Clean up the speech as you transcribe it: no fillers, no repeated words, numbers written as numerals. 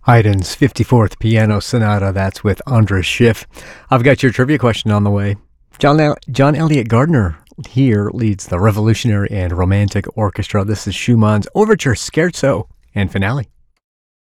Haydn's 54th Piano Sonata, that's with Andras Schiff. I've got your trivia question on the way. John Elliott Gardner here leads the Revolutionary and Romantic Orchestra. This is Schumann's Overture, Scherzo, and Finale.